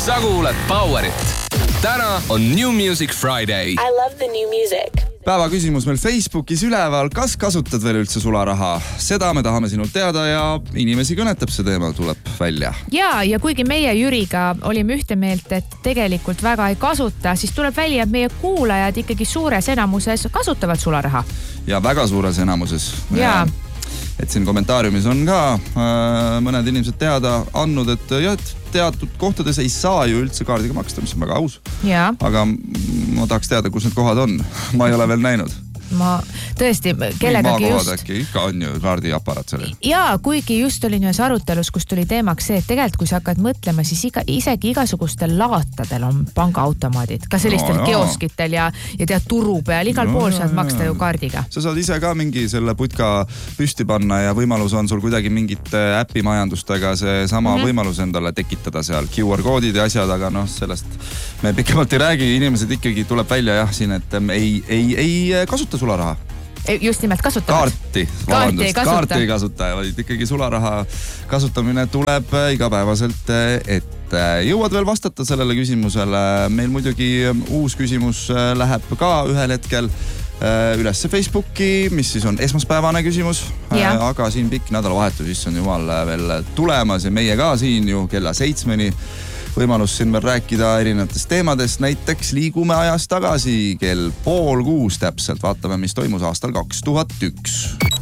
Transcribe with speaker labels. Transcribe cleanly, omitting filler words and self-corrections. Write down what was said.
Speaker 1: sa kuuled Powerit. Täna on New Music Friday.
Speaker 2: I love the new music.
Speaker 3: Päeva küsimus meil Facebookis üleval. Kas kasutad veel üldse sularaha? Seda me tahame sinult teada ja inimesi kõnetab see teema, tuleb välja.
Speaker 4: Ja kuigi meie Jüriga olime ühte meelt, et tegelikult väga ei kasuta, siis tuleb välja, et meie kuulajad ikkagi suures enamuses kasutavad sularaha.
Speaker 3: Ja väga suures enamuses.
Speaker 4: Ja.
Speaker 3: Et siin kommentaariumis on ka mõned inimesed teada andnud, et teatud kohtades ei saa ju üldse kaardiga maksta, mis on väga aus.
Speaker 4: Ja.
Speaker 3: Aga ma tahaks teada, kus need kohad on. Ma ei ole veel näinud.
Speaker 4: Ma tõesti kellegagi just...
Speaker 3: Äkki ikka on ju kaardiaparaat seal.
Speaker 4: Ja kuigi just olin ühes arutelus, kus tuli teemaks see, et tegelikult kui sa hakkad mõtlema, siis isegi igasugustel laatadel on pangaautomaadid. Ka sellistel kioskitel ja tead turu peal. Igal pool saad maksta ju kaardiga.
Speaker 3: Sa saad ise ka mingi selle putka püsti panna ja võimalus on sul kuidagi mingit äppimajandustega see sama võimalus endale tekitada seal. QR-koodid ja asjad, aga sellest me pikemalt ei räägi. Inimesed ikkagi tuleb välja siin, et ei kasuta sularaha.
Speaker 4: Just nimelt kasutavad.
Speaker 3: Kaarti ei kasuta, vaid ikkagi sularaha kasutamine tuleb igapäevaselt ette. Jõuad veel vastata sellele küsimusele. Meil muidugi uus küsimus läheb ka ühel hetkel ülesse Facebooki, mis siis on esmaspäevane küsimus. Aga siin pikk nädalavahetus, siis on jumal veel tulemas ja meie ka siin ju kella 7-ni. Võimalus siin veel rääkida erinevatest teemadest, näiteks liigume ajas tagasi kell 5:30 täpselt, vaatame, mis toimus aastal 2001.